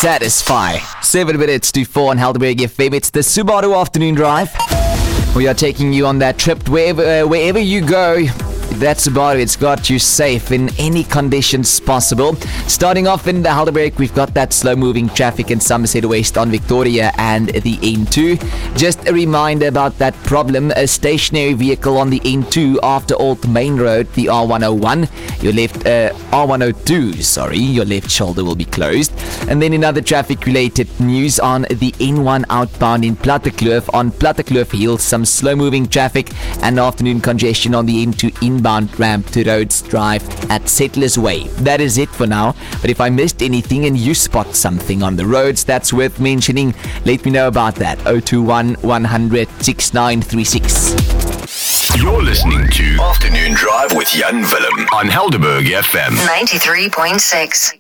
Satisfy. 7 minutes to 4 on Helderberg FM. It's the Subaru Afternoon Drive. We are taking you on that trip wherever you go. That Subaru, it's got you safe in any conditions possible. Starting off in the Helderberg, we've got that slow-moving traffic in Somerset West on Victoria and the N2. Just a reminder about that problem. A stationary vehicle on the N2 after Old Main Road, the R101. Your left, R102, your left shoulder will be closed. And then in other traffic-related news on the N1 outbound in Plattekloof. On Plattekloof Hill, some slow-moving traffic and afternoon congestion on the N2 inbound ramp to Rhodes Drive at Settlers Way. That is it for now. But if I missed anything and you spot something on the roads that's worth mentioning, let me know about that. 021 100 6936. You're listening to Afternoon Drive with Jan Willem on Helderberg FM 93.6.